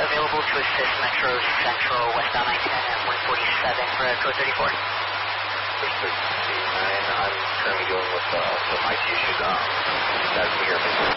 available to assist Metro Central westbound 910 at 147 for code 34. I'm currently dealing with some IT issues. That's me here.